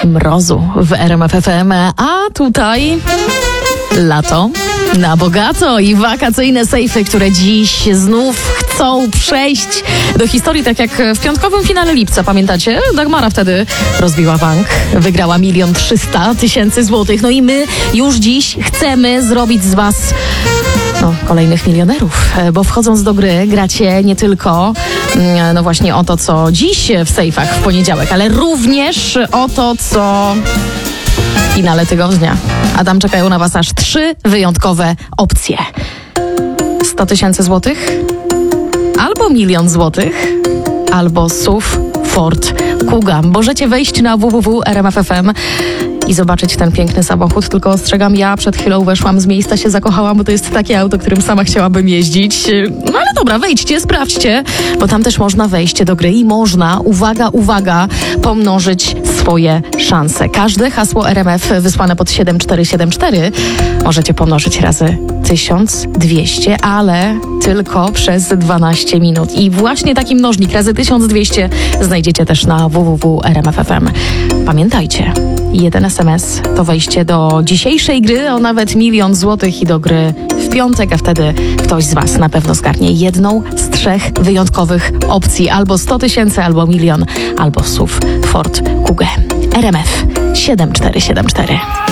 mrozu w RMF FM, a tutaj lato na bogato i wakacyjne sejfy, które dziś znów chcą przejść do historii, tak jak w piątkowym finale lipca. Pamiętacie? Dagmara wtedy rozbiła bank, wygrała 1 300 000 złotych. No i my już dziś chcemy zrobić z was kolejnych milionerów, bo wchodząc do gry gracie nie tylko właśnie o to, co dziś w sejfach w poniedziałek, ale również o to, co w finale tygodnia. A tam czekają na was aż 3 wyjątkowe opcje. 100 000 złotych, albo 1 000 000 złotych, albo SUV Ford Kuga. Możecie wejść na www.rmf.fm i zobaczyć ten piękny samochód, tylko ostrzegam, ja przed chwilą weszłam z miejsca, się zakochałam, bo to jest takie auto, którym sama chciałabym jeździć. No ale dobra, wejdźcie, sprawdźcie, bo tam też można wejść do gry i można, uwaga, pomnożyć swoje szanse. Każde hasło RMF wysłane pod 7474 możecie pomnożyć razy 1200, ale tylko przez 12 minut. I właśnie taki mnożnik razy 1200 znajdziecie też na www.rmf.fm. Pamiętajcie, 1 SMS to wejście do dzisiejszej gry o nawet 1 000 000 złotych i do gry w piątek, a wtedy ktoś z was na pewno zgarnie jedną z 3 wyjątkowych opcji. Albo 100 000, albo 1 000 000, albo SUV Ford Kuga. RMF 7474.